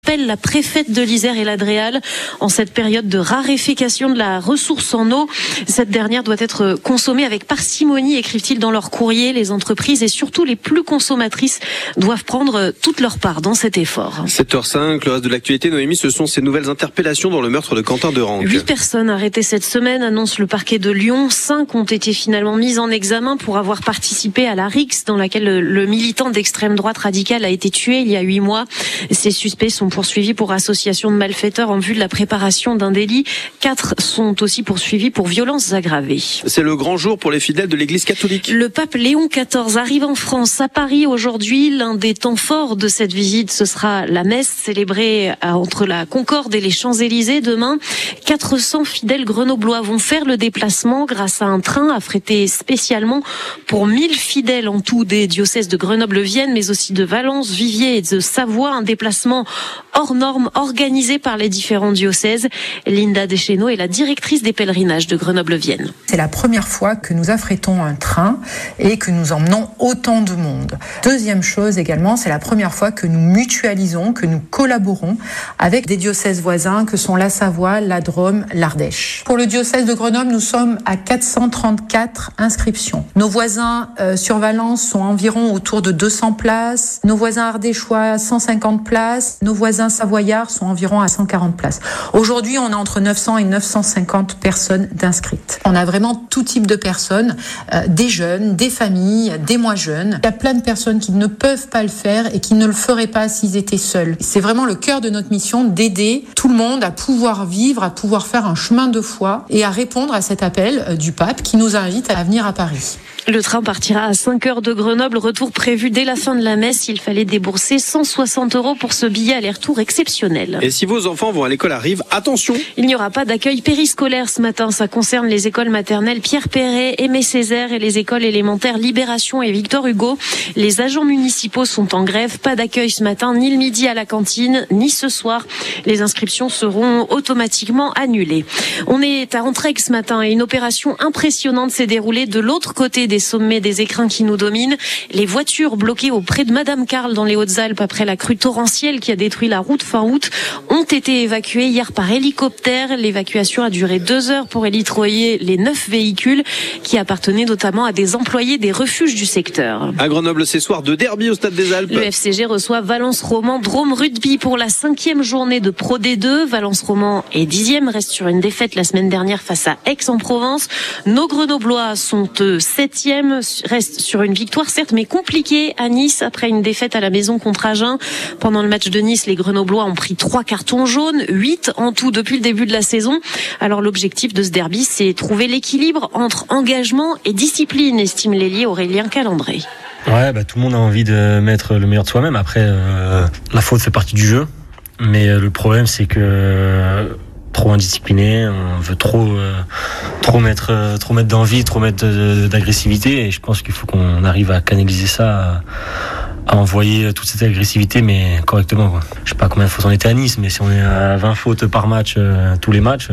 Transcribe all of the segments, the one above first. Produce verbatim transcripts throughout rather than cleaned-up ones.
interpelle la préfète de l'Isère et l'Adréal en cette période de raréfaction de la ressource en eau. Cette dernière doit être consommée avec parcimonie, écrivent-ils dans leur courrier. Les entreprises et surtout les plus consommatrices doivent prendre toute leur part dans cet effort. sept heures cinq, le reste de l'actualité, Noémie, ce sont ces nouvelles interpellations dans le meurtre de Quentin Derenc. Huit personnes arrêtées cette semaine, annonce le parquet de Lyon. Cinq ont été finalement mises en examen pour avoir participé à la rixe dans laquelle le, le militant d'extrême droite radicale a été tué il y a huit mois. Ces suspects sont poursuivis pour association de malfaiteurs en vue de la préparation d'un délit. Quatre sont aussi poursuivis pour violences aggravées. C'est le grand jour pour les fidèles de l'Église catholique. Le pape Léon quatorze arrive en France, à Paris aujourd'hui. L'un des temps forts de cette visite, ce sera la messe célébrée entre la Concorde et les Champs-Élysées demain. quatre cents fidèles grenoblois vont faire le déplacement grâce à un train affrété spécialement pour mille fidèles en tout des diocèses de Grenoble-Vienne, mais aussi de Valence, Viviers et de Savoie. Un déplacement hors norme organisé par les différents diocèses. Linda Deschenaux est la directrice des pèlerinages de Grenoble-Vienne. C'est la première fois que nous affrétons un train et que nous emmenons autant de monde. Deuxième chose également, c'est la première fois que nous mutualisons, que nous collaborons avec des diocèses voisins que sont la Savoie, la Drôme, l'Ardèche. Pour le diocèse de Grenoble, nous sommes à quatre cent trente-quatre inscriptions. Nos voisins euh, sur Valence sont environ autour de deux cents places. Nos voisins ardéchois, cent cinquante places. Nos voisins savoyards sont environ à cent quarante places. Aujourd'hui, on a entre neuf cents et neuf cent cinquante personnes d'inscrites. On a vraiment tout type de personnes, euh, des jeunes, des familles, des moins jeunes. Il y a plein de personnes qui ne peuvent pas le faire et qui ne le feraient pas s'ils étaient seuls. C'est vraiment le cœur de notre mission d'aider tout le monde à pouvoir vivre, à pouvoir faire un chemin de foi et à répondre à cet appel euh, du pape qui nous invite à venir à Paris. Le train partira à cinq heures de Grenoble, retour prévu dès la fin de la messe. Il fallait débourser cent soixante euros pour ce billet aller-retour exceptionnel. Et si vos enfants vont à l'école à Rives, attention! Il n'y aura pas d'accueil périscolaire ce matin. Ça concerne les écoles maternelles Pierre Perret, Aimé Césaire et les écoles élémentaires Libération et Victor Hugo. Les agents municipaux sont en grève. Pas d'accueil ce matin, ni le midi à la cantine, ni ce soir. Les inscriptions seront automatiquement annulées. On est à Entraigues ce matin et une opération impressionnante s'est déroulée de l'autre côté des sommets des écrins qui nous dominent. Les voitures bloquées auprès de Madame Carle dans les Hautes-Alpes après la crue torrentielle qui a détruit la route fin août ont été évacuées hier par hélicoptère. L'évacuation a duré deux heures pour élitroyer les neuf véhicules qui appartenaient notamment à des employés des refuges du secteur. À Grenoble, ce soir de derby au Stade des Alpes. Le F C G reçoit Valence Roman Drôme Rugby pour la cinquième journée de Pro D deux. Valence Roman est dixième, reste sur une défaite la semaine dernière face à Aix-en-Provence. Nos Grenoblois sont septième, restent sur une victoire certes mais compliquée à Nice après une défaite à la maison contre Agen. Pendant le match de Nice, les Grenoblois ont pris trois cartons jaunes, huit en tout depuis le début de la saison. Alors l'objectif de ce derby, c'est trouver l'équilibre entre engagement et discipline, estime l'ailier Aurélien Calandré. Ouais, bah, tout le monde a envie de mettre le meilleur de soi-même. Après, euh, la faute fait partie du jeu. Mais euh, le problème, c'est que euh, trop indiscipliné, on veut trop, euh, trop mettre, euh, trop mettre d'envie, trop mettre de, de, d'agressivité. Et je pense qu'il faut qu'on arrive à canaliser ça, à, à envoyer toute cette agressivité, mais correctement, quoi. Je sais pas combien de fautes on était à Nice, mais si on est à vingt fautes par match, euh, tous les matchs, euh,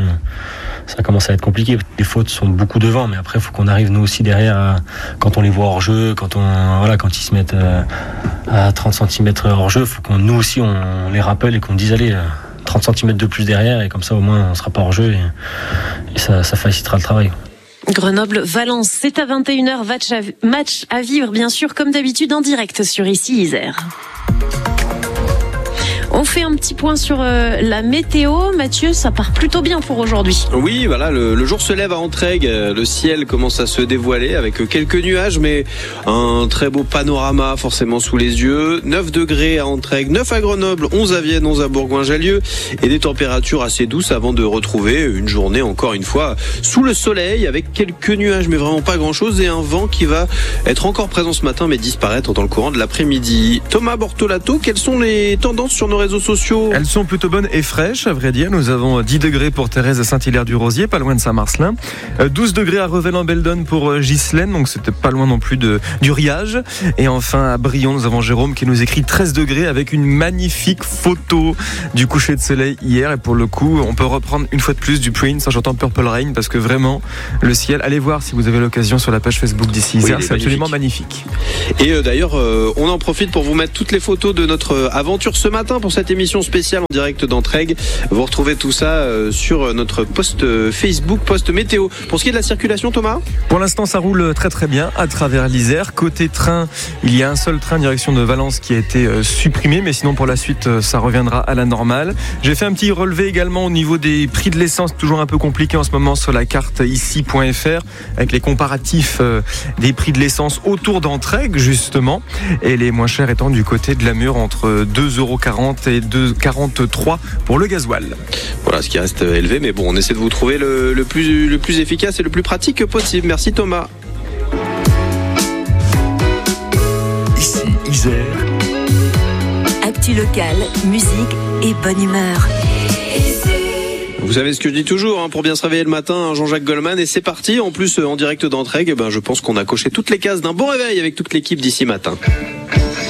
ça commence à être compliqué. Les fautes sont beaucoup devant, mais après, il faut qu'on arrive nous aussi derrière, à, quand on les voit hors jeu, quand on, voilà, quand ils se mettent euh, à trente centimètres hors jeu, il faut qu'on nous aussi on, on les rappelle et qu'on dise allez. Euh, trente centimètres de plus derrière et comme ça au moins on ne sera pas hors jeu et, et ça, ça facilitera le travail. Grenoble-Valence, c'est à vingt et une heures, match à, match à vivre bien sûr comme d'habitude en direct sur Ici Isère. On fait un petit point sur euh, la météo. Mathieu, ça part plutôt bien pour aujourd'hui. Oui, voilà, le, le jour se lève à Entraigues. Le ciel commence à se dévoiler avec quelques nuages, mais un très beau panorama forcément sous les yeux. neuf degrés à Entraigues, neuf à Grenoble, onze à Vienne, onze à Bourgoin-Jallieu et des températures assez douces avant de retrouver une journée encore une fois sous le soleil avec quelques nuages, mais vraiment pas grand-chose et un vent qui va être encore présent ce matin mais disparaître dans le courant de l'après-midi. Thomas Bortolato, quelles sont les tendances sur nos réseaux sociaux? Elles sont plutôt bonnes et fraîches, à vrai dire. Nous avons dix degrés pour Thérèse à Saint-Hilaire-du-Rosier, pas loin de Saint-Marcelin. douze degrés à Revel-en-Beldonne pour Ghislaine, donc c'était pas loin non plus de, du Riage. Et enfin à Brion, nous avons Jérôme qui nous écrit treize degrés avec une magnifique photo du coucher de soleil hier. Et pour le coup, on peut reprendre une fois de plus du Prince en chantant Purple Rain parce que vraiment, le ciel, allez voir si vous avez l'occasion sur la page Facebook d'Ici Isère, oui, c'est magnifique. Absolument magnifique. Et euh, d'ailleurs, euh, on en profite pour vous mettre toutes les photos de notre aventure ce matin pour pour cette émission spéciale en direct d'Entraigues. Vous retrouvez tout ça sur notre post Facebook, post météo. Pour ce qui est de la circulation, Thomas ? Pour l'instant, ça roule très très bien à travers l'Isère. Côté train, il y a un seul train direction de Valence qui a été supprimé, mais sinon pour la suite, ça reviendra à la normale. J'ai fait un petit relevé également au niveau des prix de l'essence, toujours un peu compliqué en ce moment sur la carte ici point f r, avec les comparatifs des prix de l'essence autour d'Entraigues justement, et les moins chers étant du côté de la Mure entre deux euros quarante et deux euros quarante-trois pour le gasoil. Voilà, ce qui reste élevé, mais bon, on essaie de vous trouver le, le, plus, le plus efficace et le plus pratique possible. Merci Thomas. Ici Isère. Actu locale, musique et bonne humeur. Vous savez ce que je dis toujours, hein, pour bien se réveiller le matin, Jean-Jacques Goldman, et c'est parti. En plus, en direct d'Entraigues, ben, je pense qu'on a coché toutes les cases d'un bon réveil avec toute l'équipe d'ici matin.